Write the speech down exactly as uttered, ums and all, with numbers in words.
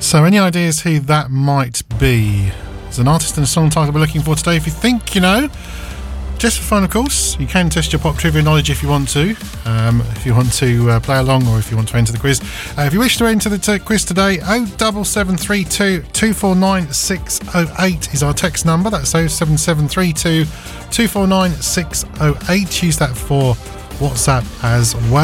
So any ideas who that might be? There's an artist and a song title we're looking for today. If you think you know, just for fun of course, you can test your pop trivia knowledge if you want to, um, if you want to uh, play along or if you want to enter the quiz. Uh, if you wish to enter the t- quiz today, oh seven seven three two, two four nine, six oh eight is our text number. That's oh seven seven three two, two four nine, six oh eight. Use that for WhatsApp as well.